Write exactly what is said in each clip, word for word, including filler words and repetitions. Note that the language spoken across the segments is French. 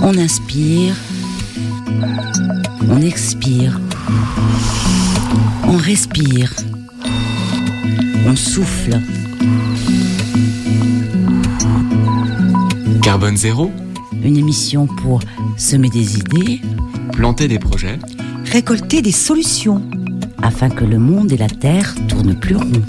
On inspire, on expire, on respire, on souffle. Carbone zéro, une émission pour semer des idées, planter des projets, récolter des solutions, afin que le monde et la terre tournent plus rond.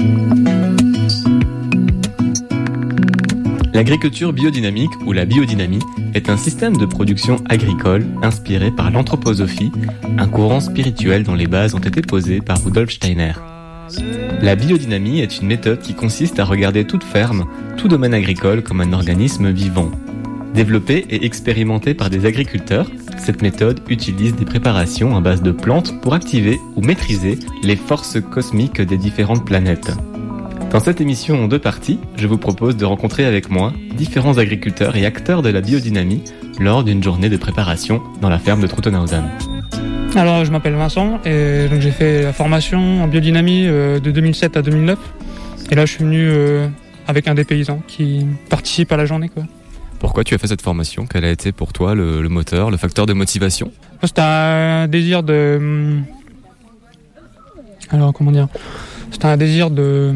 L'agriculture biodynamique ou la biodynamie est un système de production agricole inspiré par l'anthroposophie, un courant spirituel dont les bases ont été posées par Rudolf Steiner. La biodynamie est une méthode qui consiste à regarder toute ferme, tout domaine agricole comme un organisme vivant. Développée et expérimentée par des agriculteurs, cette méthode utilise des préparations à base de plantes pour activer ou maîtriser les forces cosmiques des différentes planètes. Dans cette émission en deux parties, je vous propose de rencontrer avec moi différents agriculteurs et acteurs de la biodynamie lors d'une journée de préparation dans la ferme de Truttenhausen. Alors, je m'appelle Vincent et donc j'ai fait la formation en biodynamie euh, de deux mille sept à deux mille neuf. Et là, je suis venu euh, avec un des paysans qui participe à la journée, quoi. Pourquoi tu as fait cette formation ? Quel a été pour toi le, le moteur, le facteur de motivation ? C'était un désir de... Alors, comment dire ? C'était un désir de...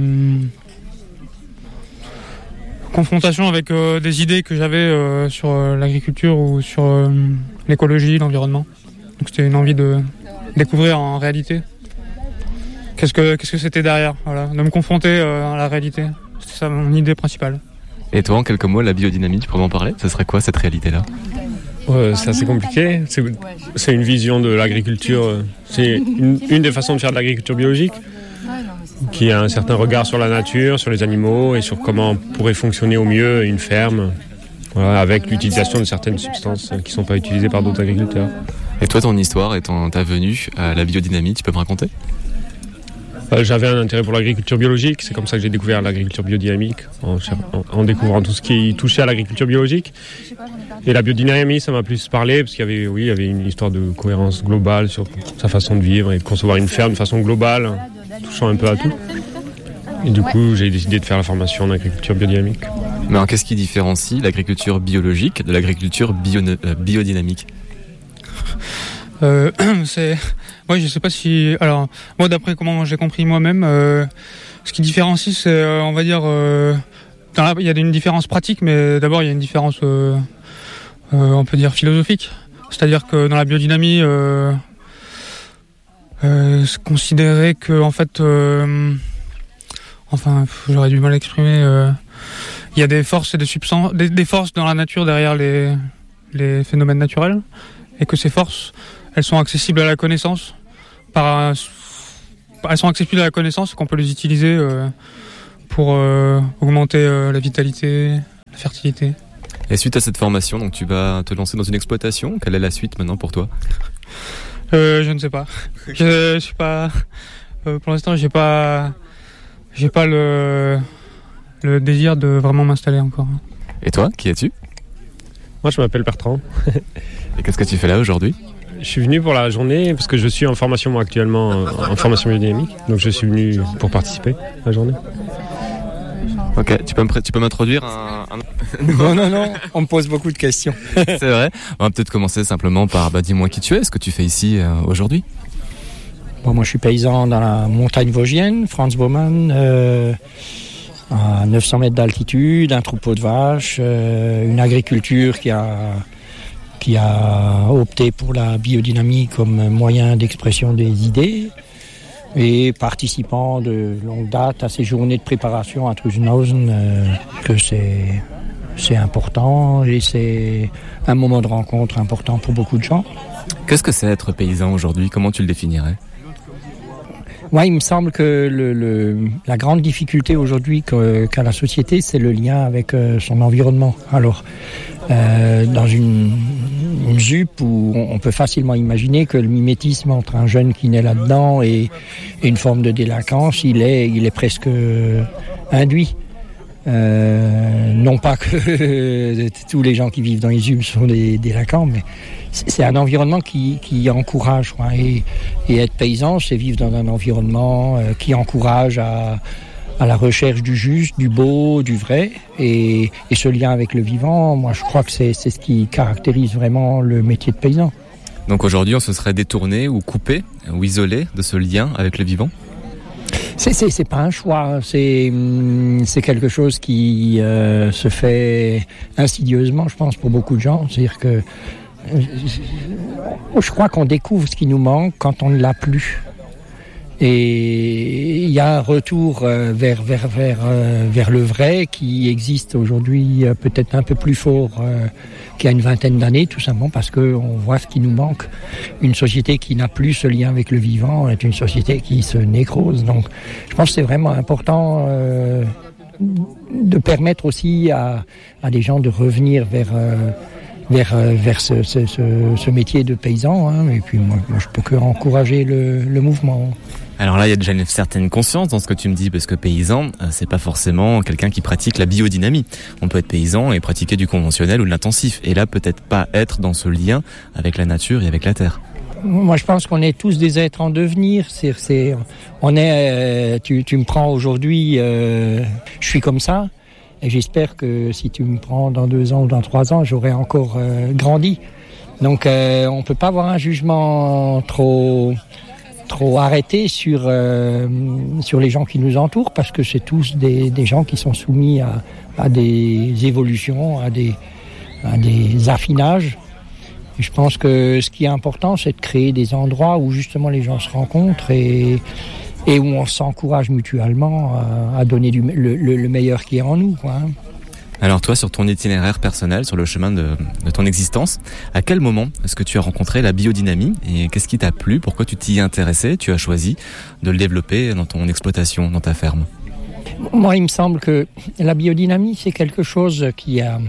confrontation avec euh, des idées que j'avais euh, sur euh, l'agriculture ou sur euh, l'écologie, l'environnement. Donc c'était une envie de découvrir en réalité qu'est-ce que, qu'est-ce que c'était derrière, voilà, de me confronter euh, à la réalité. C'était ça mon idée principale. Et toi, en quelques mots, la biodynamie, tu pourrais m'en parler ? Ce serait quoi cette réalité-là ? Ouais, c'est assez compliqué. C'est, c'est une vision de l'agriculture. C'est une, une des façons de faire de l'agriculture biologique, qui a un certain regard sur la nature, sur les animaux et sur comment pourrait fonctionner au mieux une ferme, voilà, avec l'utilisation de certaines substances qui ne sont pas utilisées par d'autres agriculteurs. Et toi, ton histoire et ton, ta venue à la biodynamie, tu peux me raconter ? J'avais un intérêt pour l'agriculture biologique, c'est comme ça que j'ai découvert l'agriculture biodynamique, en, en, en découvrant tout ce qui touchait à l'agriculture biologique. Et la biodynamie, ça m'a plus parlé, parce qu'il y avait, oui, il y avait une histoire de cohérence globale sur sa façon de vivre et de concevoir une ferme de façon globale, touchant un peu à tout. Et du coup, j'ai décidé de faire la formation en agriculture biodynamique. Mais alors, qu'est-ce qui différencie l'agriculture biologique de l'agriculture bio, euh, biodynamique ? Euh, c'est, ouais, je sais pas si, alors, moi, d'après comment j'ai compris moi-même, euh, ce qui différencie, c'est, euh, on va dire, euh, dans la, il y a une différence pratique, mais d'abord, il y a une différence, euh, euh, on peut dire philosophique. C'est-à-dire que dans la biodynamie, euh, euh, c'est considéré que, en fait, euh, enfin, j'aurais du mal à exprimer, euh, il y a des forces et des substances, des, des forces dans la nature derrière les, les phénomènes naturels, et que ces forces, elles sont accessibles à la connaissance. Par, elles sont accessibles à la connaissance et qu'on peut les utiliser euh, pour euh, augmenter euh, la vitalité, la fertilité. Et suite à cette formation, donc tu vas te lancer dans une exploitation. Quelle est la suite maintenant pour toi ? euh, Je ne sais pas. Je, je suis pas. Euh, pour l'instant, j'ai pas. J'ai pas le le désir de vraiment m'installer encore. Et toi, qui es-tu ? Moi, je m'appelle Bertrand. Et qu'est-ce que tu fais là aujourd'hui ? Je suis venu pour la journée parce que je suis en formation moi actuellement en formation biodynamique, donc je suis venu pour participer à la journée. Ok, tu peux, me, tu peux m'introduire un, un... Non, non, non, on me pose beaucoup de questions. C'est vrai. On va peut-être commencer simplement par, bah, dis-moi qui tu es, ce que tu fais ici euh, aujourd'hui. Bon, moi je suis paysan dans la montagne vosgienne, Franz Baumann, euh, à neuf cents mètres d'altitude, un troupeau de vaches, euh, une agriculture qui a... qui a opté pour la biodynamie comme moyen d'expression des idées et participant de longue date à ces journées de préparation à Truttenhausen, euh, que c'est, c'est important et c'est un moment de rencontre important pour beaucoup de gens. Qu'est-ce que c'est être paysan aujourd'hui ? Comment tu le définirais ? Ouais, il me semble que le, le, la grande difficulté aujourd'hui que, qu'a la société, c'est le lien avec euh, son environnement. Alors, euh, dans une, une Z U P où on peut facilement imaginer que le mimétisme entre un jeune qui naît là-dedans et, et une forme de délinquance, il est, il est presque euh, induit. Euh, non pas que tous les gens qui vivent dans les Z U P sont des délinquants, mais c'est un environnement qui, qui encourage, quoi. Et, et être paysan, c'est vivre dans un environnement euh, qui encourage à, à la recherche du juste, du beau, du vrai, et, et ce lien avec le vivant, moi je crois que c'est, c'est ce qui caractérise vraiment le métier de paysan. Donc aujourd'hui, on se serait détourné ou coupé ou isolé de ce lien avec le vivant ? C'est, c'est, c'est pas un choix, c'est, c'est quelque chose qui euh, se fait insidieusement, je pense, pour beaucoup de gens. C'est-à-dire que je crois qu'on découvre ce qui nous manque quand on ne l'a plus. Et il y a un retour vers, vers, vers, vers le vrai qui existe aujourd'hui peut-être un peu plus fort qu'il y a une vingtaine d'années, tout simplement parce qu'on voit ce qui nous manque. Une société qui n'a plus ce lien avec le vivant est une société qui se nécrose. Donc je pense que c'est vraiment important euh, de permettre aussi à, à des gens de revenir vers... Euh, vers, vers ce, ce, ce, ce métier de paysan. Hein. Et puis moi, moi je peux que encourager le, le mouvement. Alors là, il y a déjà une certaine conscience dans ce que tu me dis, parce que paysan, c'est pas forcément quelqu'un qui pratique la biodynamie. On peut être paysan et pratiquer du conventionnel ou de l'intensif. Et là, peut-être pas être dans ce lien avec la nature et avec la terre. Moi, je pense qu'on est tous des êtres en devenir. C'est, c'est, on est, euh, tu, tu me prends aujourd'hui, euh, je suis comme ça. Et j'espère que si tu me prends dans deux ans ou dans trois ans, j'aurai encore euh, grandi. Donc, euh, on peut pas avoir un jugement trop... trop arrêté sur euh, sur les gens qui nous entourent, parce que c'est tous des, des gens qui sont soumis à, à des évolutions, à des à des affinages. Et je pense que ce qui est important, c'est de créer des endroits où justement les gens se rencontrent et et où on s'encourage mutuellement à, à donner du, le, le, le meilleur qui est en nous, quoi. Alors toi, sur ton itinéraire personnel, sur le chemin de, de ton existence, à quel moment est-ce que tu as rencontré la biodynamie et qu'est-ce qui t'a plu? Pourquoi tu t'y es intéressé? Tu as choisi de le développer dans ton exploitation, dans ta ferme? Moi, il me semble que la biodynamie, c'est quelque chose qui, a,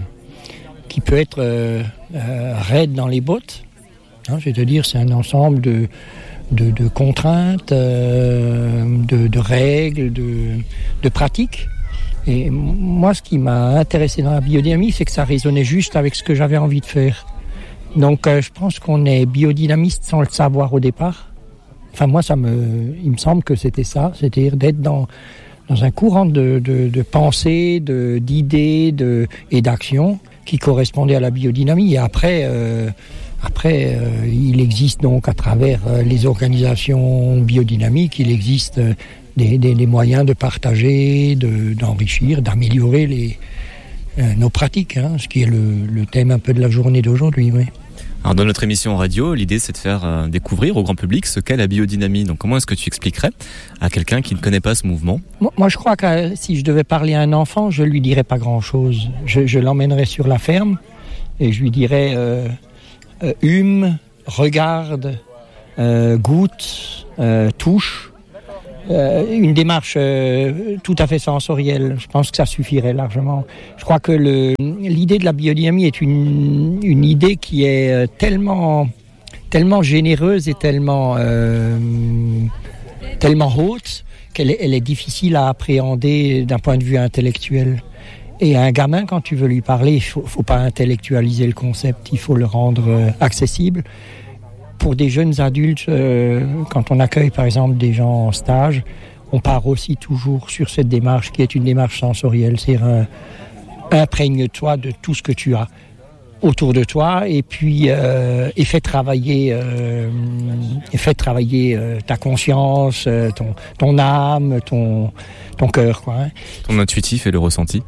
qui peut être euh, euh, raide dans les bottes. Hein, je vais te dire, c'est un ensemble de... De, de contraintes, euh, de, de règles, de, de pratiques. Et moi, ce qui m'a intéressé dans la biodynamie, c'est que ça résonnait juste avec ce que j'avais envie de faire. Donc, euh, je pense qu'on est biodynamiste sans le savoir au départ. Enfin, moi, ça me, il me semble que c'était ça, c'est-à-dire d'être dans, dans un courant de, de, de pensée, de, d'idées de, et d'actions qui correspondait à la biodynamie. Et après... Euh, Après, euh, il existe donc à travers euh, les organisations biodynamiques, il existe euh, des, des, des moyens de partager, de, d'enrichir, d'améliorer les, euh, nos pratiques, hein, ce qui est le, le thème un peu de la journée d'aujourd'hui. Oui. Alors dans notre émission radio, l'idée c'est de faire euh, découvrir au grand public ce qu'est la biodynamie. Donc comment est-ce que tu expliquerais à quelqu'un qui ne connaît pas ce mouvement? Moi je crois que si je devais parler à un enfant, je lui dirais pas grand-chose. Je, je l'emmènerais sur la ferme et je lui dirais... Euh, Euh, hume, regarde, euh, goûte, euh, touche. Euh, une démarche euh, tout à fait sensorielle. Je pense que ça suffirait largement. Je crois que le, l'idée de la biodynamie est une, une idée qui est tellement, tellement généreuse et tellement, euh, tellement haute qu'elle est, elle est difficile à appréhender d'un point de vue intellectuel. Et un gamin, quand tu veux lui parler, il faut, faut pas intellectualiser le concept, il faut le rendre euh, accessible. Pour des jeunes adultes, euh, quand on accueille par exemple des gens en stage, on part aussi toujours sur cette démarche qui est une démarche sensorielle, c'est-à-dire euh, imprègne-toi de tout ce que tu as autour de toi et puis euh, et fais travailler, euh, et fais travailler euh, ta conscience, euh, ton, ton âme, ton, ton cœur, quoi. Hein. Ton intuitif et le ressenti.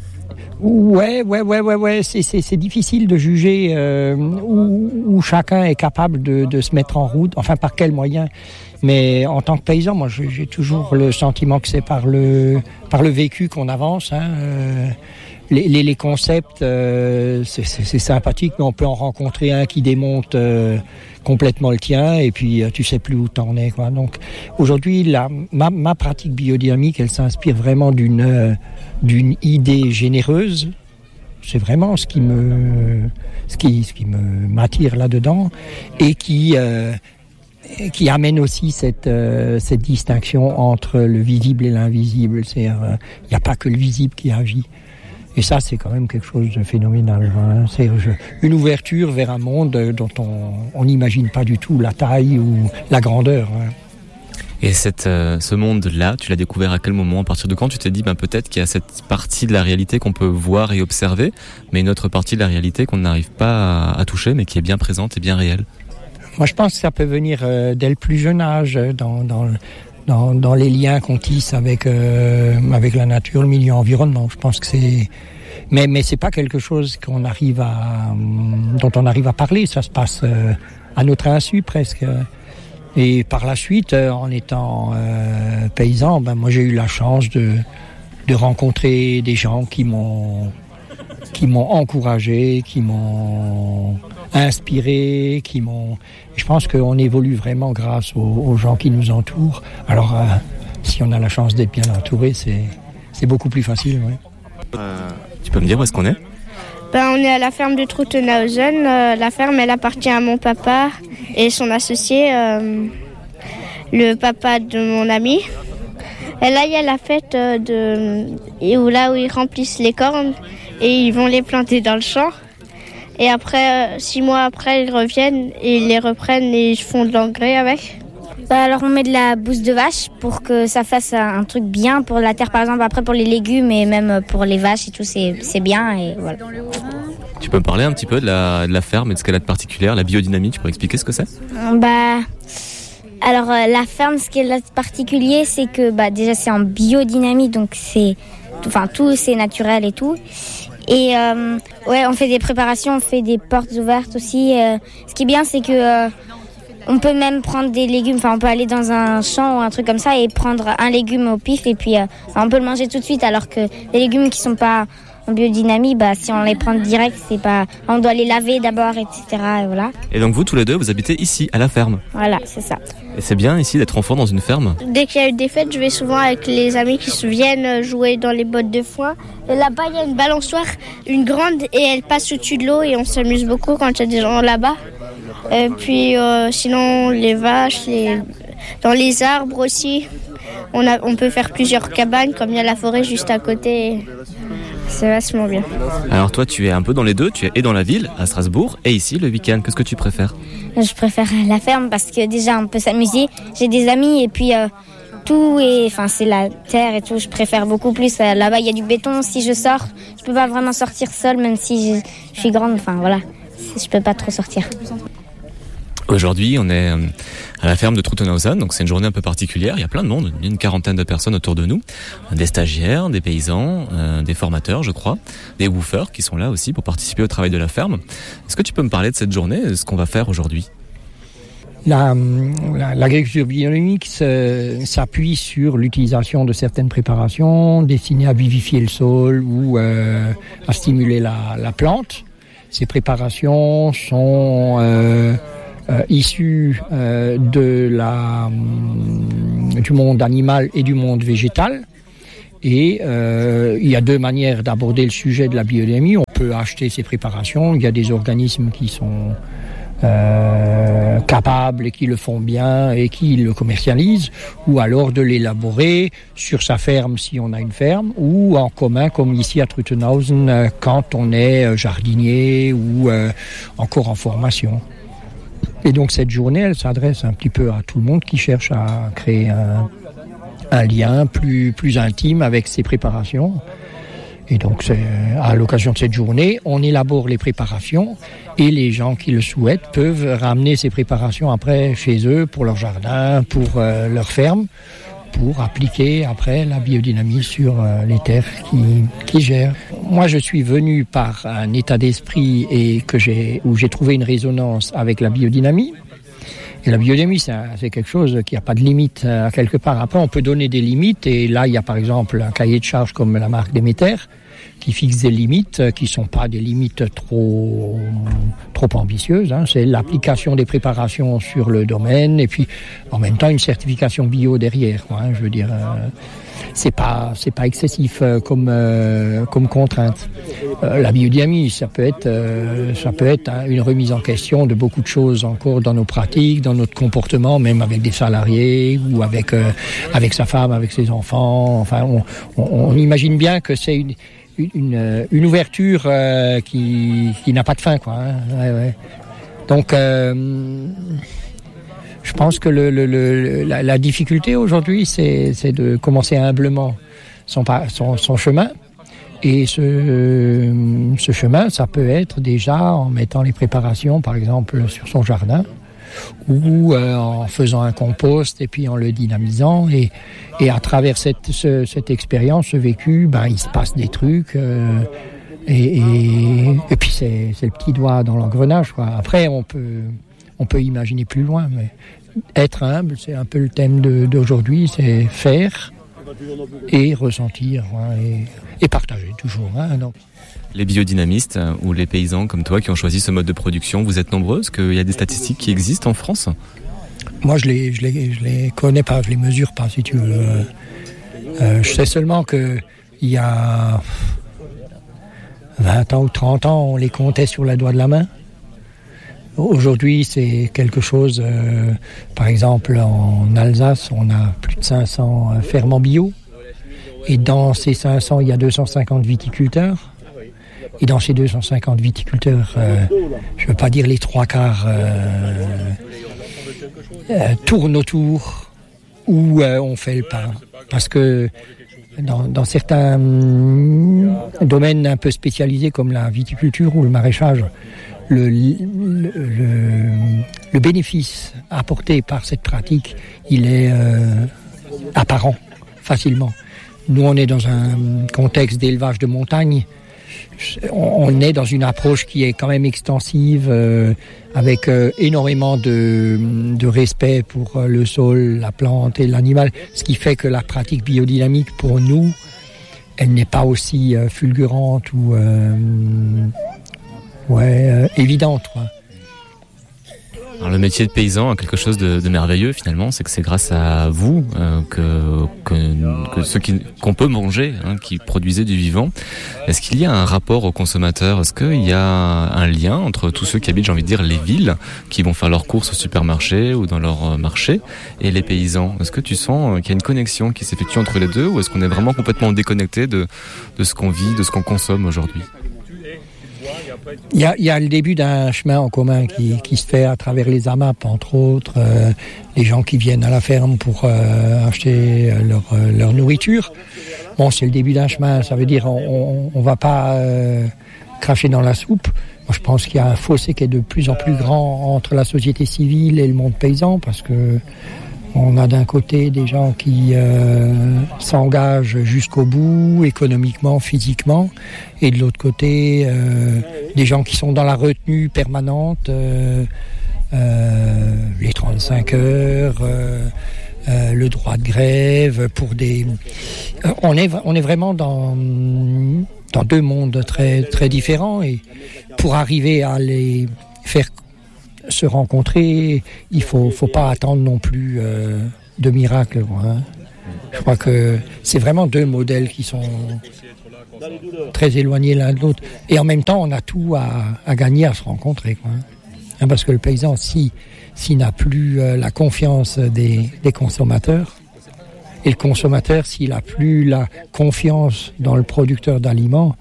Ouais, ouais, ouais, ouais, ouais. C'est, c'est, c'est difficile de juger euh, où, où chacun est capable de, de se mettre en route, enfin par quels moyens. Mais en tant que paysan, moi, j'ai toujours le sentiment que c'est par le par le vécu qu'on avance. Hein. Euh, les, les, les concepts, euh, c'est, c'est, c'est sympathique, mais on peut en rencontrer un qui démonte euh, complètement le tien, et puis euh, tu sais plus où t'en es, quoi. Donc aujourd'hui, la, ma, ma pratique biodynamique, elle s'inspire vraiment d'une euh, d'une idée généreuse. C'est vraiment ce qui me ce qui ce qui me m'attire là-dedans et qui euh, qui amène aussi cette euh, cette distinction entre le visible et l'invisible. C'est-à-dire, il euh, n'y a pas que le visible qui agit. Et ça, c'est quand même quelque chose de phénoménal. Hein. C'est une ouverture vers un monde dont on on n'imagine pas du tout la taille ou la grandeur. Hein. Et cette, euh, ce monde-là, tu l'as découvert à quel moment? À partir de quand tu t'es dit, ben, peut-être qu'il y a cette partie de la réalité qu'on peut voir et observer, mais une autre partie de la réalité qu'on n'arrive pas à, à toucher, mais qui est bien présente et bien réelle? Moi, je pense que ça peut venir euh, dès le plus jeune âge, dans, dans, dans, dans les liens qu'on tisse avec, euh, avec la nature, le milieu environnement. Je pense que c'est... Mais, mais c'est pas quelque chose qu'on arrive à, dont on arrive à parler. Ça se passe euh, à notre insu, presque. Et par la suite, en étant euh, paysan, ben moi j'ai eu la chance de de rencontrer des gens qui m'ont qui m'ont encouragé, qui m'ont inspiré, qui m'ont. Je pense qu'on évolue vraiment grâce aux, aux gens qui nous entourent. Alors, euh, si on a la chance d'être bien entouré, c'est c'est beaucoup plus facile. Ouais. Euh, tu peux me dire où est-ce qu'on est? Ben, on est à la ferme de Truthenhausen. Euh, la ferme, elle appartient à mon papa et son associé, euh, le papa de mon ami. Et là, il y a la fête euh, de, et où, là où ils remplissent les cornes et ils vont les planter dans le champ. Et après, euh, six mois après, ils reviennent et ils les reprennent et ils font de l'engrais avec. Bah alors on met de la bouse de vache pour que ça fasse un truc bien pour la terre, par exemple. Après pour les légumes et même pour les vaches et tout, c'est, c'est bien et voilà. Tu peux me parler un petit peu de la, de la ferme et de ce qu'elle a de particulière, la biodynamie? Tu pourrais expliquer ce que c'est? Bah alors euh, la ferme, ce qu'elle a de particulier, c'est que bah déjà c'est en biodynamie, donc c'est, enfin tout c'est naturel et tout. Et euh, ouais, on fait des préparations, on fait des portes ouvertes aussi. Euh, ce qui est bien, c'est que euh, on peut même prendre des légumes, enfin on peut aller dans un champ ou un truc comme ça et prendre un légume au pif et puis euh, on peut le manger tout de suite, alors que les légumes qui sont pas en biodynamie, bah si on les prend direct, c'est pas, on doit les laver d'abord, et cetera. Et voilà. Et donc vous tous les deux, vous habitez ici, à la ferme? Voilà, c'est ça. Et c'est bien ici d'être enfant dans une ferme? Dès qu'il y a eu des fêtes, je vais souvent avec les amis qui se viennent jouer dans les bottes de foin. Et là-bas, il y a une balançoire, une grande, et elle passe au-dessus de l'eau et on s'amuse beaucoup quand il y a des gens là-bas. Et puis euh, sinon, les vaches, les... dans les arbres aussi, on, a, on peut faire plusieurs cabanes, comme il y a la forêt juste à côté. C'est vachement bien. Alors toi, tu es un peu dans les deux, tu es et dans la ville, à Strasbourg, et ici, le week-end. Qu'est-ce que tu préfères? Je préfère la ferme parce que déjà, on peut s'amuser. J'ai des amis et puis euh, tout, et, enfin, c'est la terre et tout. Je préfère beaucoup plus. Euh, là-bas, il y a du béton. Si je sors, je peux pas vraiment sortir seule, même si je, je suis grande. Enfin, voilà, je peux pas trop sortir. Aujourd'hui, on est à la ferme de Truthenhausen, donc c'est une journée un peu particulière. Il y a plein de monde, une quarantaine de personnes autour de nous, des stagiaires, des paysans, euh, des formateurs, je crois, des woofers qui sont là aussi pour participer au travail de la ferme. Est-ce que tu peux me parler de cette journée, de ce qu'on va faire aujourd'hui? La, la, l'agriculture biodynamique s'appuie sur l'utilisation de certaines préparations destinées à vivifier le sol ou euh, à stimuler la, la plante. Ces préparations sont euh, Euh, issus euh, de la, euh, du monde animal et du monde végétal. Et euh, il y a deux manières d'aborder le sujet de la biodynamie. On peut acheter ces préparations. Il y a des organismes qui sont euh, capables et qui le font bien et qui le commercialisent, ou alors de l'élaborer sur sa ferme si on a une ferme, ou en commun comme ici à Truthenhausen quand on est jardinier ou euh, encore en formation. Et donc cette journée, elle s'adresse un petit peu à tout le monde qui cherche à créer un, un lien plus, plus intime avec ses préparations. Et donc c'est, à l'occasion de cette journée, on élabore les préparations et les gens qui le souhaitent peuvent ramener ces préparations après chez eux pour leur jardin, pour euh, leur ferme, pour appliquer après la biodynamie sur euh, les terres qui, qui gèrent. Moi, je suis venu par un état d'esprit et que j'ai, où j'ai trouvé une résonance avec la biodynamie. Et la biodynamie, c'est, un, c'est quelque chose qui n'a pas de limite à quelque part. Après, on peut donner des limites, et là, il y a par exemple un cahier de charges comme la marque Demeter, qui fixe des limites qui ne sont pas des limites trop, trop ambitieuses. Hein. C'est l'application des préparations sur le domaine et puis en même temps une certification bio derrière. Quoi, hein. Je veux dire, euh, c'est pas, c'est pas excessif euh, comme, euh, comme contrainte. Euh, la biodynamie, ça peut être, euh, ça peut être hein, une remise en question de beaucoup de choses encore dans nos pratiques, dans notre comportement, même avec des salariés ou avec, euh, avec sa femme, avec ses enfants. Enfin, on, on, on imagine bien que c'est une Une, une ouverture euh, qui, qui n'a pas de fin, quoi. Hein. Ouais, ouais. Donc, euh, Je pense que le, le, le, la, la difficulté aujourd'hui, c'est, c'est de commencer humblement son, son, son chemin. Et ce, ce chemin, ça peut être déjà en mettant les préparations, par exemple, sur son jardin, ou euh, en faisant un compost et puis en le dynamisant. Et, et à travers cette, ce, cette expérience, ce vécu, ben, il se passe des trucs. Euh, et, et, et puis c'est, c'est le petit doigt dans l'engrenage, quoi. Après, on peut, on peut imaginer plus loin. Mais être humble, c'est un peu le thème de, d'aujourd'hui, c'est faire et ressentir, hein, et, et partager toujours. Hein, donc. Les biodynamistes ou les paysans comme toi qui ont choisi ce mode de production, vous êtes nombreux? Est-ce qu'il y a des statistiques qui existent en France? Moi, je les, je les, je les connais pas, je les mesure pas, si tu veux. Euh, je sais seulement que il y a vingt ans ou trente ans, on les comptait sur la doigt de la main. Aujourd'hui, c'est quelque chose, euh, par exemple, en Alsace, on a plus de cinq cents fermes en bio. Et dans ces cinq cents, il y a deux cent cinquante viticulteurs. Et dans ces deux cent cinquante viticulteurs, euh, je ne veux pas dire les trois quarts, euh, euh, tournent autour où euh, on fait le pain. Parce que dans, dans certains hum, domaines un peu spécialisés comme la viticulture ou le maraîchage, Le, le, le, le bénéfice apporté par cette pratique, il est euh, apparent facilement. Nous, on est dans un contexte d'élevage de montagne. On, on est dans une approche qui est quand même extensive, euh, avec euh, énormément de, de respect pour euh, le sol, la plante et l'animal. Ce qui fait que la pratique biodynamique, pour nous, elle n'est pas aussi euh, fulgurante ou... Euh, Ouais, euh, évidente, quoi. Alors, le métier de paysan a quelque chose de, de merveilleux finalement, c'est que c'est grâce à vous euh, que, que, que ceux qui, qu'on peut manger, hein, qui produisaient du vivant. Est-ce qu'il y a un rapport aux consommateurs? Est-ce qu'il y a un lien entre tous ceux qui habitent, j'ai envie de dire, les villes, qui vont faire leurs courses au supermarché ou dans leur marché, et les paysans? Est-ce que tu sens qu'il y a une connexion qui s'effectue entre les deux, ou est-ce qu'on est vraiment complètement déconnecté de, de ce qu'on vit, de ce qu'on consomme aujourd'hui? Il y a, il y a le début d'un chemin en commun qui, qui se fait à travers les A M A P, entre autres, euh, les gens qui viennent à la ferme pour euh, acheter leur, euh, leur nourriture. Bon, c'est le début d'un chemin, ça veut dire on ne va pas euh, cracher dans la soupe. Moi, je pense qu'il y a un fossé qui est de plus en plus grand entre la société civile et le monde paysan, parce que on a d'un côté des gens qui euh, s'engagent jusqu'au bout, économiquement, physiquement, et de l'autre côté, euh, des gens qui sont dans la retenue permanente, euh, euh, les trente-cinq heures, euh, euh, le droit de grève, pour des... Euh, on est, on est vraiment dans, dans deux mondes très, très différents, et pour arriver à les faire se rencontrer, il faut, faut pas attendre non plus euh, de miracles, quoi, hein. Je crois que c'est vraiment deux modèles qui sont très éloignés l'un de l'autre. Et en même temps, on a tout à, à gagner à se rencontrer, quoi, hein, parce que le paysan, si, s'il n'a plus euh, la confiance des, des consommateurs, et le consommateur, s'il n'a plus la confiance dans le producteur d'aliments,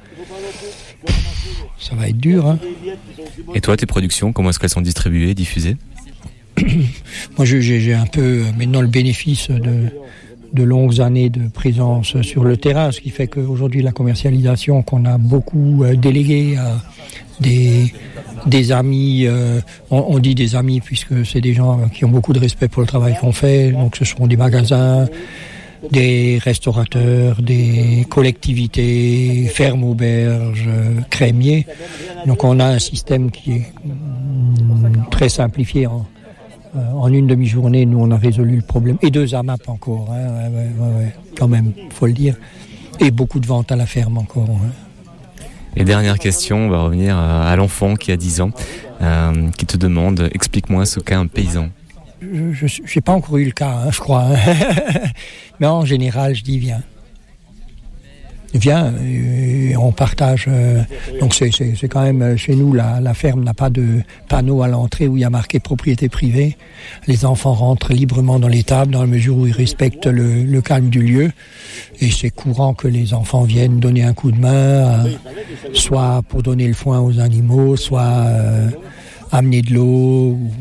ça va être dur, hein. Et toi, tes productions, comment est-ce qu'elles sont distribuées, diffusées? Moi, j'ai, j'ai un peu maintenant le bénéfice de, de longues années de présence sur le terrain, ce qui fait qu'aujourd'hui, la commercialisation qu'on a beaucoup euh, déléguée à des, des amis, euh, on, on dit des amis puisque c'est des gens qui ont beaucoup de respect pour le travail qu'on fait, donc ce seront des magasins, des restaurateurs, des collectivités, fermes, auberges, crémiers. Donc on a un système qui est très simplifié. En, en une demi-journée, nous on a résolu le problème. Et deux A M A P encore, hein, ouais, ouais, ouais, quand même, faut le dire. Et beaucoup de ventes à la ferme encore. Hein. Et dernière question, on va revenir à l'enfant qui a dix ans, euh, qui te demande, explique-moi ce qu'est un paysan. Je n'ai pas encore eu le cas, hein, je crois. Hein. Mais en général, je dis viens. Viens, et on partage. Euh, donc c'est, c'est, c'est quand même, chez nous, la, la ferme n'a pas de panneau à l'entrée où il y a marqué propriété privée. Les enfants rentrent librement dans les tables dans la mesure où ils respectent le, le calme du lieu. Et c'est courant que les enfants viennent donner un coup de main, euh, soit pour donner le foin aux animaux, soit euh, amener de l'eau. Ou,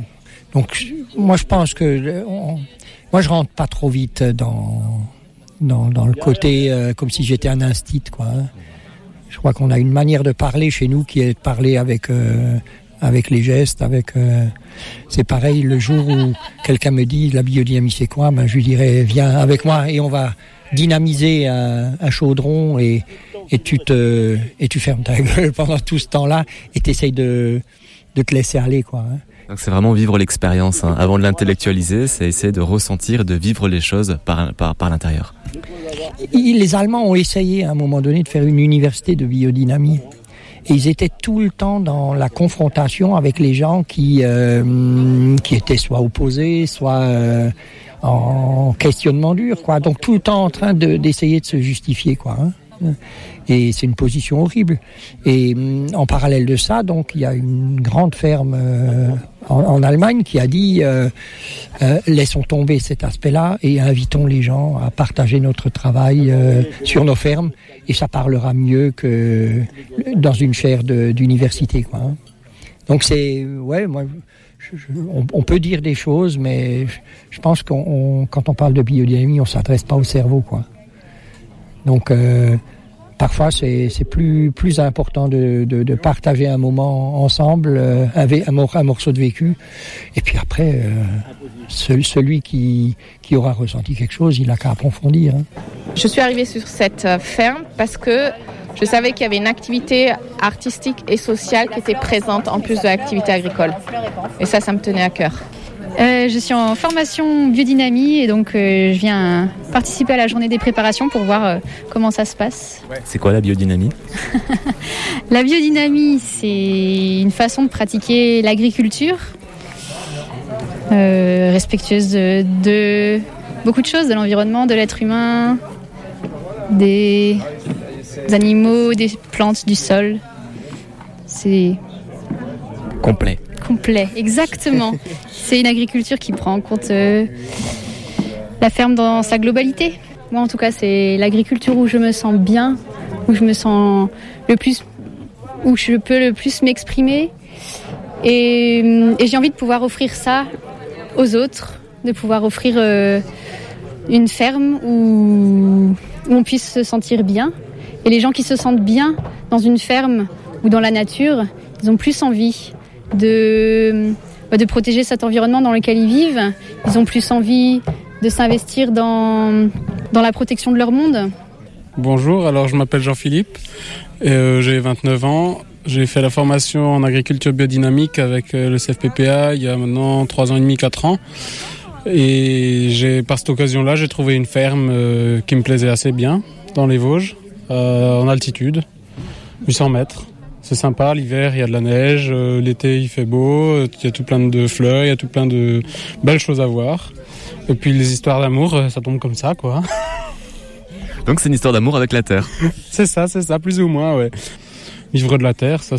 Donc moi je pense que on, moi je rentre pas trop vite dans dans, dans le côté euh, comme si j'étais un instit quoi. Hein. Je crois qu'on a une manière de parler chez nous qui est de parler avec euh, avec les gestes, avec euh, c'est pareil le jour où quelqu'un me dit la biodynamie c'est quoi, ben je lui dirais viens avec moi et on va dynamiser un, un chaudron et et tu te et tu fermes ta gueule pendant tout ce temps-là et t'essayes de de te laisser aller quoi. Hein. Donc c'est vraiment vivre l'expérience. Hein. Avant de l'intellectualiser, c'est essayer de ressentir, de vivre les choses par, par, par l'intérieur. Les Allemands ont essayé à un moment donné de faire une université de biodynamie. Et ils étaient tout le temps dans la confrontation avec les gens qui, euh, qui étaient soit opposés, soit euh, en questionnement dur, quoi. Donc tout le temps en train de, d'essayer de se justifier, quoi. Hein. Et c'est une position horrible. Et en parallèle de ça, donc il y a une grande ferme euh, en, en Allemagne qui a dit euh, euh, laissons tomber cet aspect-là et invitons les gens à partager notre travail euh, sur nos fermes et ça parlera mieux que dans une chaire de, d'université, quoi. Hein. Donc c'est ouais, moi. Je, je, on, on peut dire des choses, mais je, je pense qu'on, on, quand on parle de biodynamie, on s'adresse pas au cerveau, quoi. Donc euh, parfois c'est, c'est plus plus important de, de, de partager un moment ensemble, euh, un, un, un morceau de vécu, et puis après euh, celui, celui qui qui aura ressenti quelque chose, il a qu'à approfondir. Hein. Je suis arrivée sur cette ferme parce que je savais qu'il y avait une activité artistique et sociale qui était présente en plus de l'activité agricole, et ça, ça me tenait à cœur. Euh, je suis en formation biodynamie et donc euh, je viens participer à la journée des préparations pour voir euh, comment ça se passe. C'est quoi la biodynamie ? La biodynamie, c'est une façon de pratiquer l'agriculture euh, respectueuse de, de beaucoup de choses, de l'environnement, de l'être humain, des animaux, des plantes, du sol. C'est complet. Complet, exactement. C'est une agriculture qui prend en compte euh, la ferme dans sa globalité. Moi, en tout cas, c'est l'agriculture où je me sens bien, où je me sens le plus, où je peux le plus m'exprimer. Et, et j'ai envie de pouvoir offrir ça aux autres, de pouvoir offrir euh, une ferme où, où on puisse se sentir bien. Et les gens qui se sentent bien dans une ferme ou dans la nature, ils ont plus envie de, de protéger cet environnement dans lequel ils vivent. Ils ont plus envie de s'investir dans, dans la protection de leur monde. Bonjour, alors je m'appelle Jean-Philippe, et, euh, j'ai vingt-neuf ans. J'ai fait la formation en agriculture biodynamique avec euh, le C F P P A il y a maintenant trois ans et demi, quatre ans. Et j'ai, par cette occasion-là, j'ai trouvé une ferme euh, qui me plaisait assez bien, dans les Vosges, euh, en altitude, huit cents mètres. C'est sympa, l'hiver, il y a de la neige, euh, l'été, il fait beau, il y a tout plein de fleurs, il y a tout plein de belles choses à voir. Et puis les histoires d'amour, ça tombe comme ça, quoi. Donc c'est une histoire d'amour avec la terre. C'est ça, c'est ça, plus ou moins, ouais. Vivre de la terre, ça